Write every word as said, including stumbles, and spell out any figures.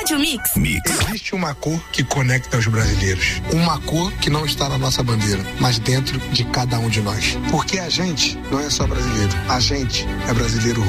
Rádio Mix. Mix. Existe uma cor que conecta os brasileiros. Uma cor que não está na nossa bandeira, mas dentro de cada um de nós. Porque a gente não é só brasileiro. A gente é brasileiro